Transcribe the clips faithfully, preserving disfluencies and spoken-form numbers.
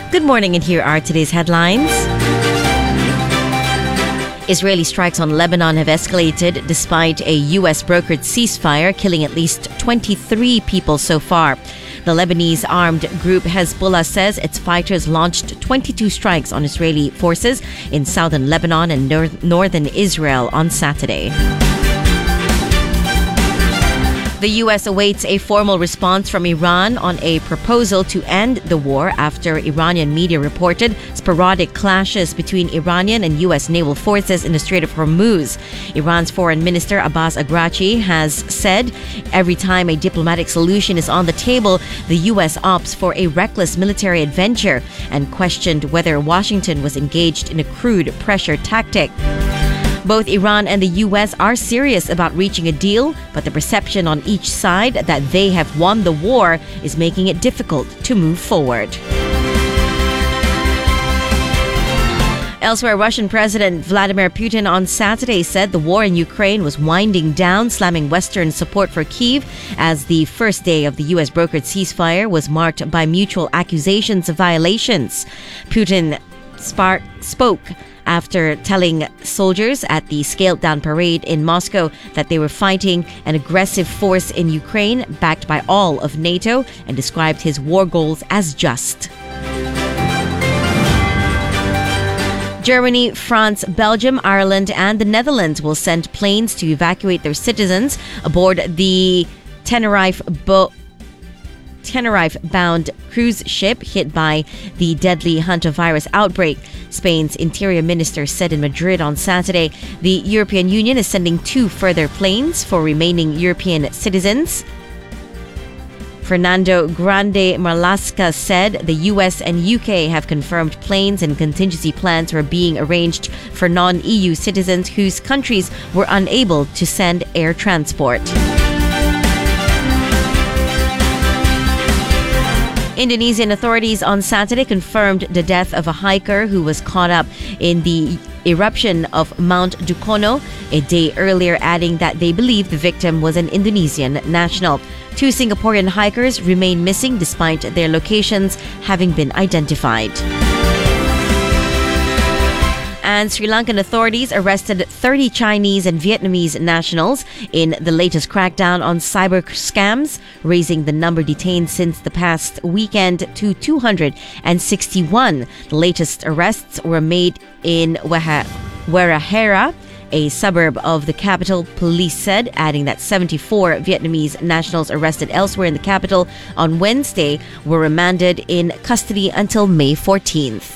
Good morning, and here are today's headlines. Israeli strikes on Lebanon have escalated despite a U S brokered ceasefire, killing at least twenty-three people so far. The Lebanese armed group Hezbollah says its fighters launched twenty-two strikes on Israeli forces in southern Lebanon and nor- northern Israel on Saturday. The U S awaits a formal response from Iran on a proposal to end the war after Iranian media reported sporadic clashes between Iranian and U S naval forces in the Strait of Hormuz. Iran's Foreign Minister Abbas Araghchi has said every time a diplomatic solution is on the table, the U S opts for a reckless military adventure, and questioned whether Washington was engaged in a crude pressure tactic. Both Iran and the U S are serious about reaching a deal, but the perception on each side that they have won the war is making it difficult to move forward. Elsewhere, Russian President Vladimir Putin on Saturday said the war in Ukraine was winding down, slamming Western support for Kyiv as the first day of the U S brokered ceasefire was marked by mutual accusations of violations. Putin spark, spoke after telling soldiers at the scaled-down parade in Moscow that they were fighting an aggressive force in Ukraine backed by all of NATO, and described his war goals as just. Germany, France, Belgium, Ireland, and the Netherlands will send planes to evacuate their citizens aboard the Tenerife boat. Tenerife-bound cruise ship hit by the deadly hantavirus outbreak. Spain's interior minister said in Madrid on Saturday the European Union is sending two further planes for remaining European citizens. Fernando Grande Marlaska said the U S and U K have confirmed planes and contingency plans were being arranged for non-E U citizens whose countries were unable to send air transport. Indonesian authorities on Saturday confirmed the death of a hiker who was caught up in the eruption of Mount Dukono a day earlier, adding that they believe the victim was an Indonesian national. Two Singaporean hikers remain missing despite their locations having been identified. And Sri Lankan authorities arrested thirty Chinese and Vietnamese nationals in the latest crackdown on cyber scams, raising the number detained since the past weekend to two hundred sixty-one. The latest arrests were made in Warahera, a suburb of the capital, police said, adding that seventy-four Vietnamese nationals arrested elsewhere in the capital on Wednesday were remanded in custody until May fourteenth.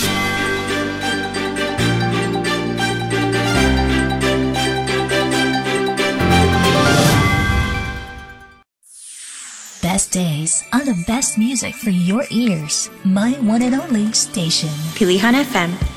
Best days are the best music for your ears. My one and only station. Pilihan F M